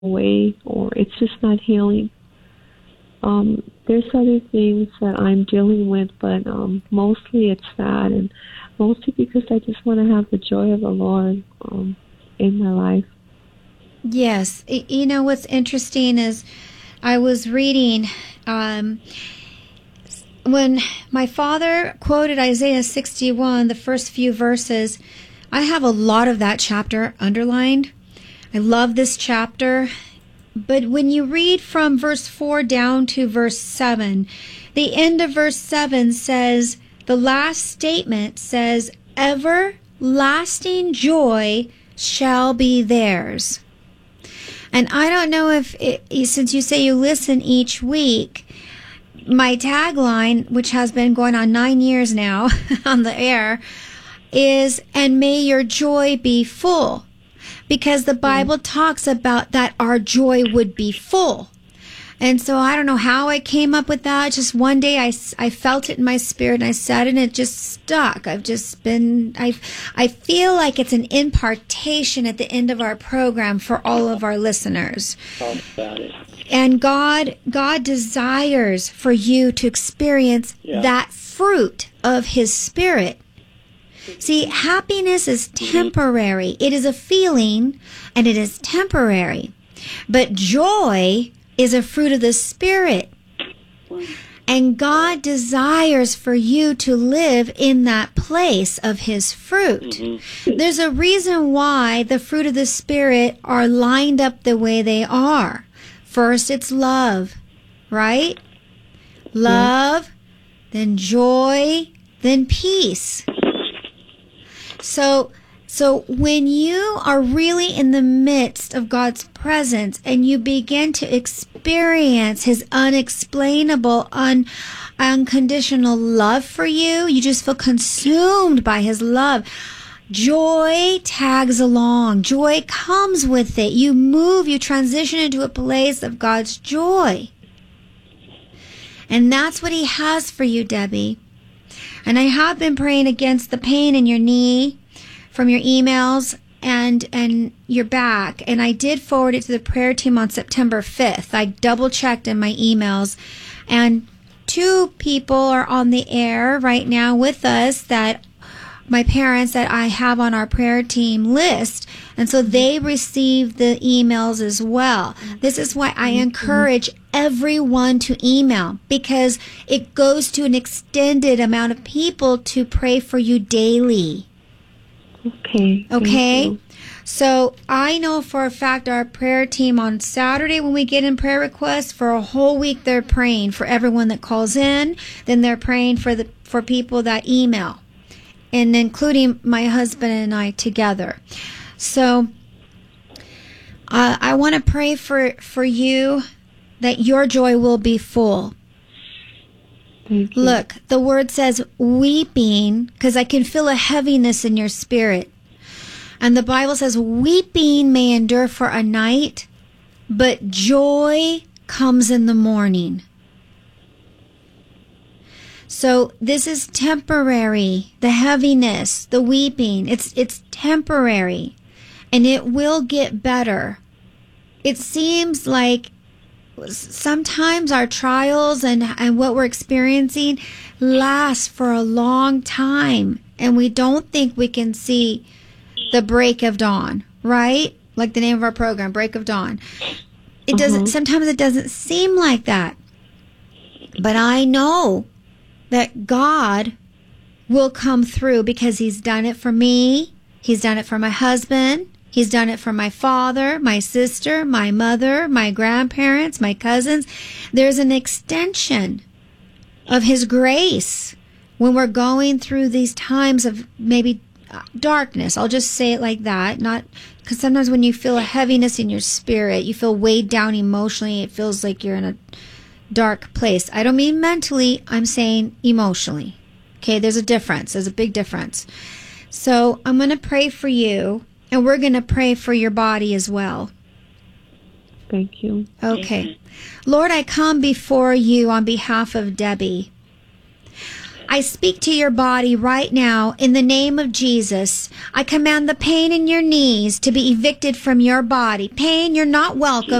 away or it's just not healing. There's other things that I'm dealing with, but mostly it's that, and mostly because I just want to have the joy of the Lord in my life. Yes. You know, what's interesting is I was reading when my father quoted Isaiah 61, the first few verses. I have a lot of that chapter underlined. I love this chapter. But when you read from verse 4 down to verse 7, the end of verse 7 says, the last statement says, everlasting joy shall be theirs. And I don't know if, since you say you listen each week, my tagline, which has been going on 9 years now on the air, is, and may your joy be full. Because the Bible talks about that our joy would be full. And so I don't know how I came up with that. Just one day I felt it in my spirit and I said it and it just stuck. I feel like it's an impartation at the end of our program for all of our listeners. Talk about it. And God desires for you to experience that fruit of His Spirit. See, happiness is temporary. It is a feeling and it is temporary. But joy is a fruit of the Spirit. And God desires for you to live in that place of His fruit. There's a reason why the fruit of the Spirit are lined up the way they are. First, it's love, right? Love, then joy, then peace. So when you are really in the midst of God's presence and you begin to experience His unexplainable, unconditional love for you, you just feel consumed by His love. Joy tags along. Joy comes with it. You move, you transition into a place of God's joy. And that's what He has for you, Debbie. And I have been praying against the pain in your knee from your emails and your back. And I did forward it to the prayer team on September 5th. I double-checked in my emails. And 2 people are on the air right now with us, that my parents that I have on our prayer team list. And so they receive the emails as well. This is why I encourage everyone to email, because it goes to an extended amount of people to pray for you daily. Okay? So I know for a fact our prayer team on Saturday, when we get in prayer requests, for a whole week they're praying for everyone that calls in. Then they're praying for people that email, and including my husband and I together. So I want to pray for you that your joy will be full. Look, the word says weeping, because I can feel a heaviness in your spirit. And the Bible says weeping may endure for a night, but joy comes in the morning. So this is temporary. The heaviness, the weeping, it's temporary, and it will get better. It seems like sometimes our trials and what we're experiencing last for a long time, and we don't think we can see the break of dawn, right? Like the name of our program, Break of Dawn. It doesn't. Sometimes it doesn't seem like that, but I know that God will come through, because He's done it for me. He's done it for my husband. He's done it for my father, my sister, my mother, my grandparents, my cousins. There's an extension of His grace when we're going through these times of maybe darkness. I'll just say it like that. Not because sometimes when you feel a heaviness in your spirit, you feel weighed down emotionally. It feels like you're in a dark place. I don't mean mentally. I'm saying emotionally. Okay, there's a difference. There's a big difference. So I'm going to pray for you. And we're going to pray for your body as well. Thank you. Okay. Lord, I come before you on behalf of Debbie. I speak to your body right now in the name of Jesus. I command the pain in your knees to be evicted from your body. Pain, you're not welcome.